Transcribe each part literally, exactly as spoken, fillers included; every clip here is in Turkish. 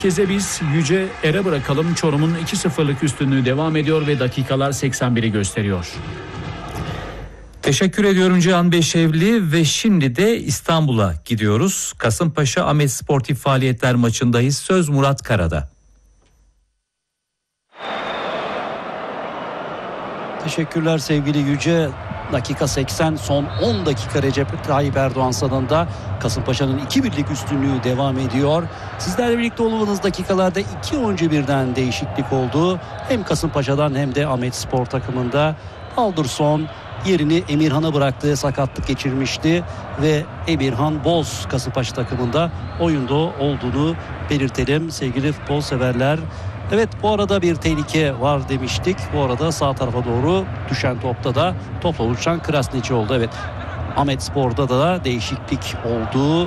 Herkese biz Yüce Er'e bırakalım. Çorum'un iki sıfırlık üstünlüğü devam ediyor ve dakikalar seksen biri gösteriyor. Teşekkür ediyorum Cihan Beşevli ve şimdi de İstanbul'a gidiyoruz. Kasımpaşa Ahmet Sportif Faaliyetler maçındayız. Söz Murat Kara'da. Teşekkürler sevgili Yüce. Dakika seksen, son on dakika Recep Tayyip Erdoğan stadında Kasımpaşa'nın iki birlik üstünlüğü devam ediyor. Sizlerle birlikte olduğunuz dakikalarda iki oyuncu birden değişiklik oldu. Hem Kasımpaşa'dan hem de Ahmet Spor takımında. Alderson yerini Emirhan'a bıraktığı, sakatlık geçirmişti ve Emirhan Boz Kasımpaşa takımında oyunda olduğunu belirtelim sevgili futbol severler. Evet, bu arada bir tehlike var demiştik. Bu arada sağ tarafa doğru düşen topta da topla uçan Krasniqi oldu. Evet, Ahmet Spor'da da değişiklik oldu.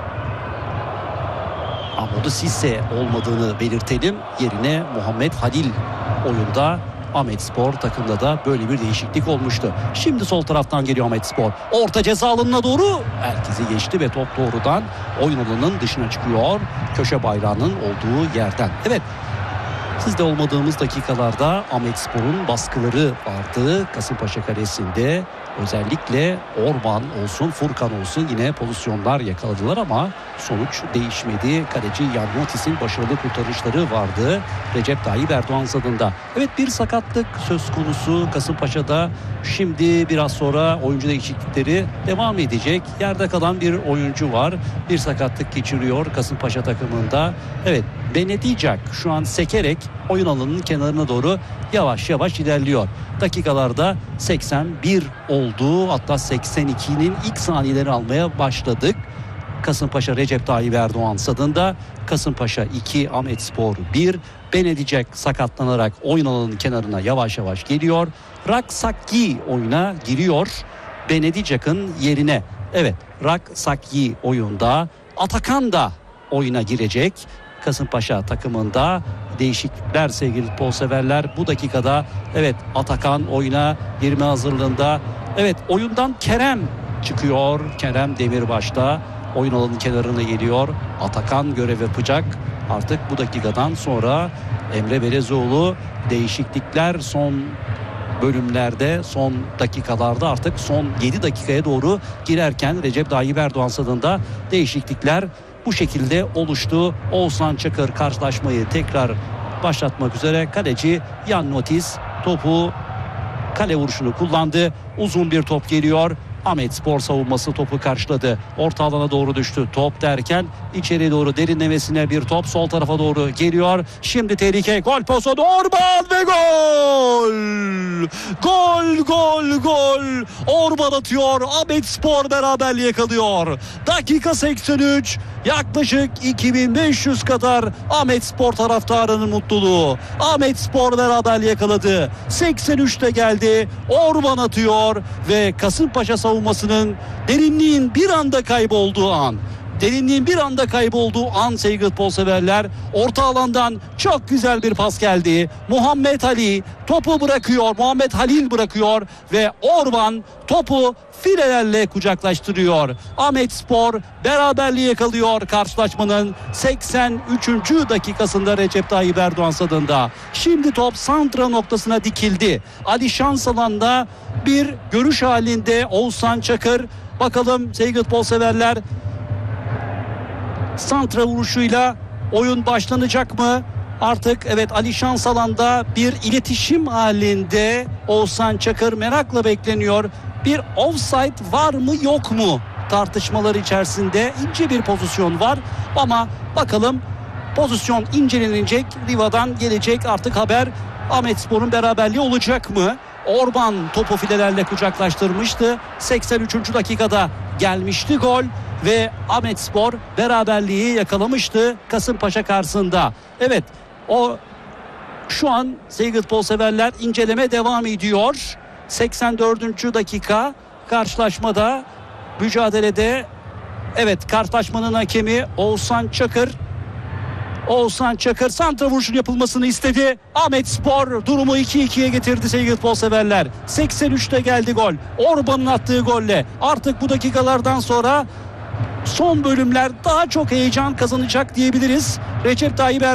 Amadou Cissé olmadığını belirtelim. Yerine Muhammed Halil oyunda. Ahmet Spor takımda da böyle bir değişiklik olmuştu. Şimdi sol taraftan geliyor Ahmet Spor. Orta ceza alanına doğru herkesi geçti ve top doğrudan oyun alanının dışına çıkıyor. Köşe bayrağının olduğu yerden. Evet, sizde olmadığımız dakikalarda Ahmet Spor'un baskıları vardı Kasımpaşa kalesinde. Özellikle Orban olsun, Furkan olsun yine pozisyonlar yakaladılar ama sonuç değişmedi. Kaleci Yannotis'in başarılı kurtarışları vardı Recep Tayyip Erdoğan stadında. Evet, bir sakatlık söz konusu Kasımpaşa'da. Şimdi biraz sonra oyuncu değişiklikleri devam edecek. Yerde kalan bir oyuncu var. Bir sakatlık geçiriyor Kasımpaşa takımında. Evet, Benedicak şu an sekerek oyun alanının kenarına doğru yavaş yavaş ilerliyor. Dakikalarda seksen bir oldu. Hatta seksen ikinin ilk saniyelerini almaya başladık. Kasımpaşa Recep Tayyip Erdoğan stadında. Kasımpaşa iki, Ahmet Spor bir. Benedicak sakatlanarak oyun alanının kenarına yavaş yavaş geliyor. Raksaki oyuna giriyor Benedicak'ın yerine. Evet, Raksaki oyunda. Atakan da oyuna girecek. Kasımpaşa takımında değişiklikler sevgili futbol severler. Bu dakikada evet, Atakan oyuna girme hazırlığında. Evet, oyundan Kerem çıkıyor. Kerem Demirbaş'ta oyun alanının kenarına geliyor. Atakan görev yapacak. Artık bu dakikadan sonra Emre Belezoğlu değişiklikler son bölümlerde, son dakikalarda, artık son yedi dakikaya doğru girerken Recep Tayyip Erdoğan stadında değişiklikler bu şekilde oluştu. Oğuzhan Çakır karşılaşmayı tekrar başlatmak üzere. Kaleci Yannotis topu, kale vuruşunu kullandı. Uzun bir top geliyor. Ahmet Spor savunması topu karşıladı. Orta alana doğru düştü. Top derken içeri doğru derinlemesine bir top sol tarafa doğru geliyor. Şimdi tehlike, gol pozisyonu, Orban ve gol! Gol, gol, gol! Orban atıyor. Ahmet Spor beraberliğe kalıyor. Dakika seksen üç. Yaklaşık iki bin beş yüz kadar Ahmet Spor taraftarının mutluluğu. Ahmet Spor beraberliğe yakaladı. seksen üçte geldi. Orban atıyor ve Kasımpaşa savunmasının derinliğin bir anda kaybolduğu an. Derinliğin bir anda kaybolduğu an sevgili futbol severler. Orta alandan çok güzel bir pas geldi. Muhammed Ali topu bırakıyor. Muhammed Halil bırakıyor ve Orban topu filelerle kucaklaştırıyor. Ahmet Spor beraberliğe yakalıyor karşılaşmanın seksen üçüncü dakikasında Recep Tayyip Erdoğan stadında. Şimdi top santra noktasına dikildi. Ali Şansalan'da bir görüş halinde Oğuzhan Çakır. Bakalım sevgili futbol severler, santra vuruşuyla oyun başlanacak mı? Artık evet, Ali Şansalan'da bir iletişim halinde Oğuzhan Çakır merakla bekleniyor. Bir offside var mı yok mu tartışmaları içerisinde. İnce bir pozisyon var ama bakalım, pozisyon incelenecek. Riva'dan gelecek artık haber. Ahmet Spor'un beraberliği olacak mı? Orban topu filelerle kucaklaştırmıştı. seksen üçüncü dakikada gelmişti gol ve Ahmet Spor beraberliği yakalamıştı Kasımpaşa karşısında. Evet, o şu an sevgili futbol severler, inceleme devam ediyor. seksen dördüncü dakika karşılaşmada, mücadelede. Evet, karşılaşmanın hakemi Oğuzhan Çakır. Oğuzhan Çakır santra vuruşunun yapılmasını istedi. Ahmet Spor durumu iki ikiye getirdi sevgili futbol severler. seksen üçte geldi gol. Orban'ın attığı golle artık bu dakikalardan sonra son bölümler daha çok heyecan kazanacak diyebiliriz. Recep Tayyip